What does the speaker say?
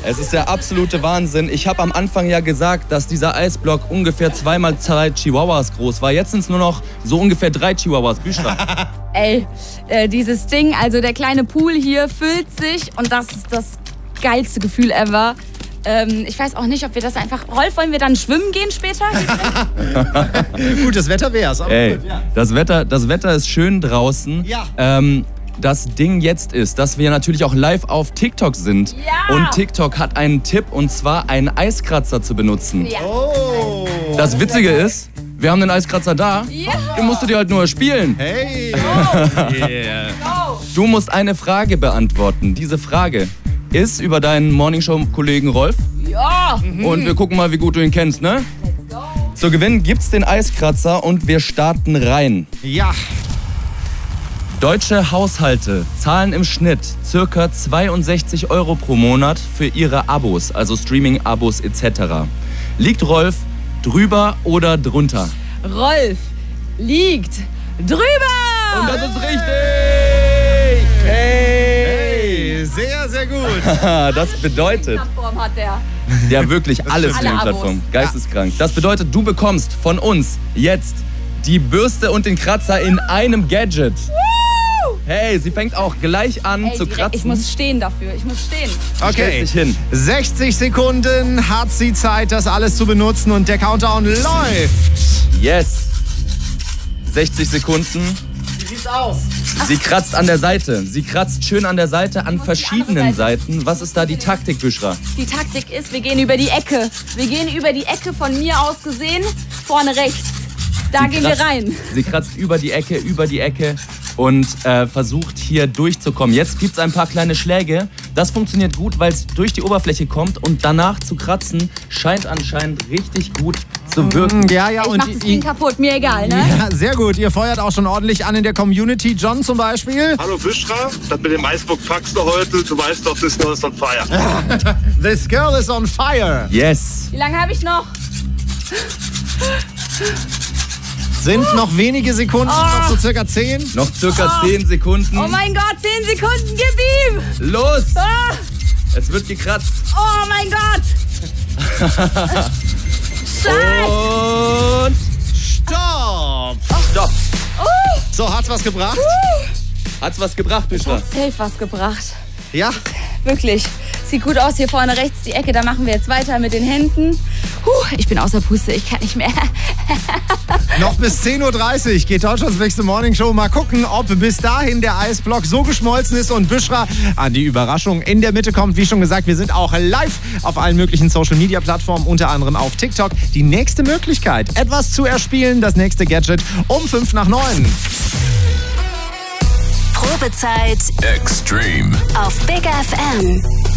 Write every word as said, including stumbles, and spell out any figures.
Es ist der absolute Wahnsinn. Ich habe am Anfang ja gesagt, dass dieser Eisblock ungefähr zweimal zwei Chihuahuas groß war. Jetzt sind es nur noch so ungefähr drei Chihuahuas. Büschra. Ey, äh, dieses Ding, also der kleine Pool hier füllt sich und das ist das geilste Gefühl ever. Ähm, ich weiß auch nicht, ob wir das einfach... Rolf, wollen wir dann schwimmen gehen später? Gutes Wetter wär's. Aber Ey, gut, ja. das Wetter, das Wetter ist schön draußen. Ja. Ähm, das Ding jetzt ist, dass wir natürlich auch live auf TikTok sind. Ja. Und TikTok hat einen Tipp, und zwar einen Eiskratzer zu benutzen. Ja. Oh. Das Witzige ist, wir haben den Eiskratzer da. Ja. Den musst du dir halt nur spielen. Hey. Yeah. Du musst eine Frage beantworten. Diese Frage ist über deinen Morningshow-Kollegen Rolf. Ja. Und wir gucken mal, wie gut du ihn kennst, ne? Let's go. Zu gewinnen gibt's den Eiskratzer und wir starten rein. Ja. Deutsche Haushalte zahlen im Schnitt ca. zweiundsechzig Euro pro Monat für ihre Abos, also Streaming-Abos et cetera. Liegt Rolf drüber oder drunter? Rolf liegt drüber. Und das ist richtig! Hey! Sehr, sehr gut. Das bedeutet, Plattform hat der. ja wirklich alle stimmt. Streaming-Plattformen, Alle geisteskrank. Das bedeutet, du bekommst von uns jetzt die Bürste und den Kratzer in einem Gadget. Hey, sie fängt auch gleich an Ey, zu direkt, kratzen. ich muss stehen dafür, ich muss stehen. Stellt Okay. sich hin. sechzig Sekunden hat sie Zeit, das alles zu benutzen und der Countdown läuft. Yes. sechzig Sekunden. Wie sieht's aus? Sie kratzt an der Seite. Sie kratzt schön an der Seite an muss die andere verschiedenen Seite. Seiten. Was ist da die Taktik, Büschra? Die Taktik ist, wir gehen über die Ecke. Wir gehen über die Ecke von mir aus gesehen, vorne rechts. Da Sie gehen kratzt, wir rein. Sie kratzt über die Ecke, über die Ecke und äh, versucht hier durchzukommen. Jetzt gibt es ein paar kleine Schläge. Das funktioniert gut, weil es durch die Oberfläche kommt und danach zu kratzen scheint anscheinend richtig gut zu wirken. Ja, ja, Ich und mach das Ding kaputt, mir egal, ne? ja, sehr gut. Ihr feuert auch schon ordentlich an in der Community. John zum Beispiel. Hallo Büschra, das mit dem Eisbock packst du heute. Du weißt doch, this girl is on fire. This girl is on fire. Yes. Wie lange habe ich noch? Sind noch wenige Sekunden, noch so circa zehn. Noch circa zehn Sekunden. Oh mein Gott, zehn Sekunden, gib ihm! Los! Ah, Es wird gekratzt. oh mein Gott! Scheiße! Und Stopp. stopp. So, hat's was gebracht? Hat's was gebracht, Büschra? Safe was gebracht. Ja. Wirklich. Sieht gut aus, hier vorne rechts die Ecke. Da machen wir jetzt weiter mit den Händen. Puh, ich bin außer Puste, ich kann nicht mehr. Noch bis zehn Uhr dreißig geht Deutschlands nächste Morningshow. Mal gucken, ob bis dahin der Eisblock so geschmolzen ist und Büschra an die Überraschung in der Mitte kommt. Wie schon gesagt, wir sind auch live auf allen möglichen Social-Media-Plattformen, unter anderem auf TikTok. Die nächste Möglichkeit, etwas zu erspielen, das nächste Gadget um fünf nach neun. Probezeit Extreme. auf Big F M.